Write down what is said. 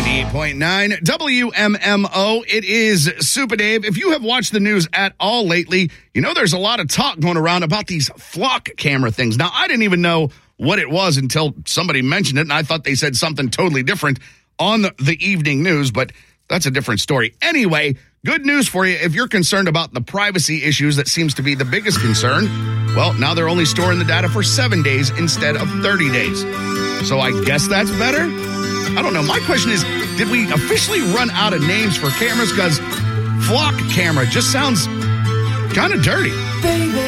98.9 WMMO. It is Super Dave. If you have watched the news at all lately, you know there's a lot of talk going around about these flock camera things. Now, I didn't even know what it was until somebody mentioned it, and I thought they said something totally different on the evening news, but that's a different story. Anyway, good news for you if you're concerned about the privacy issues that seems to be the biggest concern. Well, now they're only storing the data for 7 days instead of 30 days. So I guess that's better? I don't know. My question is, did we officially run out of names for cameras? Because flock camera just sounds kind of dirty.